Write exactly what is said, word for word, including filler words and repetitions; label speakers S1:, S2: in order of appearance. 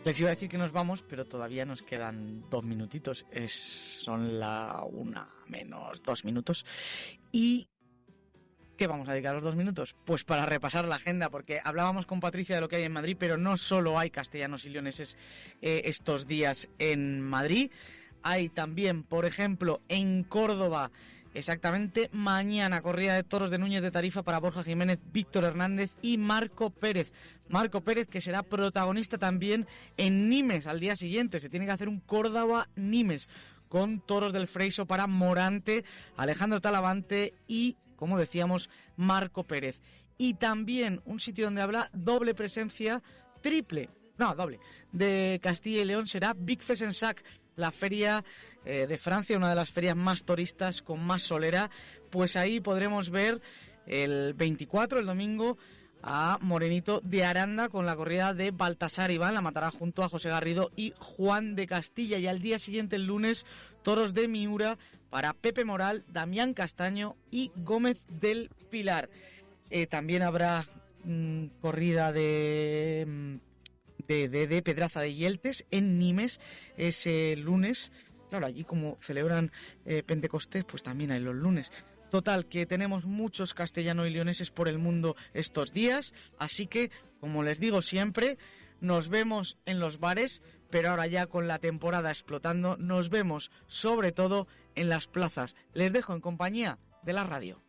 S1: Les iba a decir que nos vamos, pero todavía nos quedan dos minutitos. Es, son la una menos dos minutos. Y... ¿qué vamos a dedicar los dos minutos? Pues para repasar la agenda, porque hablábamos con Patricia de lo que hay en Madrid, pero no solo hay castellanos y leoneses eh, estos días en Madrid. Hay también, por ejemplo, en Córdoba, exactamente mañana, corrida de toros de Núñez de Tarifa para Borja Jiménez, Víctor Hernández y Marco Pérez. Marco Pérez, que será protagonista también en Nimes al día siguiente. Se tiene que hacer un Córdoba-Nimes con toros del Freiso para Morante, Alejandro Talavante y, como decíamos, Marco Pérez. Y también un sitio donde habrá doble presencia, triple, no, doble, de Castilla y León será Big Fesensac, la feria eh, de Francia, una de las ferias más turistas con más solera. Pues ahí podremos ver el veinticuatro, el domingo, a Morenito de Aranda con la corrida de Baltasar Iván, la matará junto a José Garrido y Juan de Castilla. Y al día siguiente, el lunes, toros de Miura para Pepe Moral, Damián Castaño y Gómez del Pilar. Eh, también habrá mmm, corrida de, de, de, de Pedraza de Yeltes en Nimes ese lunes. Claro, allí como celebran eh, Pentecostés, pues también hay los lunes. Total, que tenemos muchos castellanos y leoneses por el mundo estos días, así que, como les digo siempre, nos vemos en los bares, pero ahora ya con la temporada explotando, nos vemos sobre todo en las plazas. Les dejo en compañía de la radio.